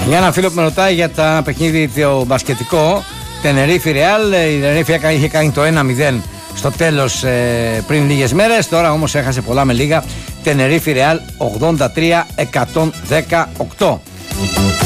Για ένα φίλο που με ρωτάει για τα παιχνίδι το μπασκετικό, Τενερίφη Ρεάλ, η Τενερίφη είχε κάνει το 1-0 στο τέλος πριν λίγες μέρες, τώρα όμως έχασε πολλά με λίγα. Τενερίφη Ρεάλ 83-118.